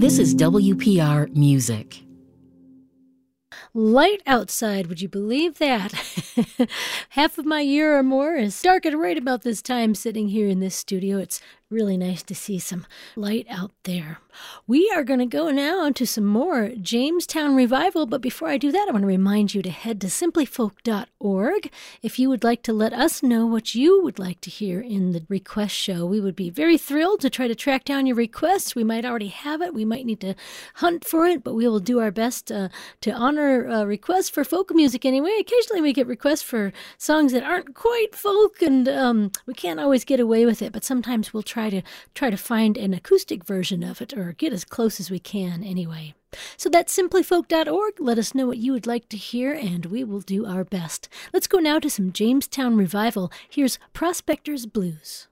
This is WPR Music. Light outside, would you believe that? Half of my year or more is dark at right about this time sitting here in this studio. It's really nice to see some light out there. We are going to go now to some more Jamestown Revival, but before I do that, I want to remind you to head to simplyfolk.org. If you would like to let us know what you would like to hear in the request show, we would be very thrilled to try to track down your requests. We might already have it. We might need to hunt for it, but we will do our best to honor requests for folk music anyway. Occasionally we get requests for songs that aren't quite folk, and we can't always get away with it, but sometimes we'll try to find an acoustic version of it, or get as close as we can anyway. So that's simplyfolk.org. Let us know what you would like to hear, and we will do our best. Let's go now to some Jamestown Revival. Here's Prospector's Blues.